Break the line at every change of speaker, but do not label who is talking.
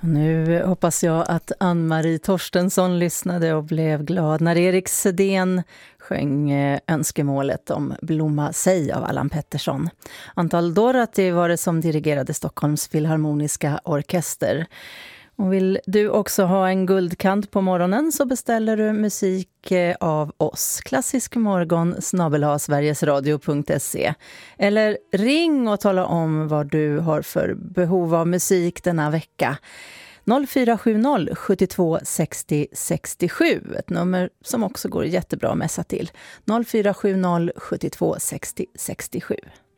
Nu hoppas jag att Ann-Marie Torstensson lyssnade och blev glad när Erik Sedén sjöng önskemålet om Blomma sig av Allan Pettersson. Antal Dorati var det som dirigerade Stockholms Filharmoniska orkester. Och vill du också ha en guldkant på morgonen så beställer du musik av oss. klassiskmorgon@sverigesradio.se. Eller ring och tala om vad du har för behov av musik denna vecka. 0470 72 60 67. Ett nummer som också går jättebra att messa till. 0470 72 60 67.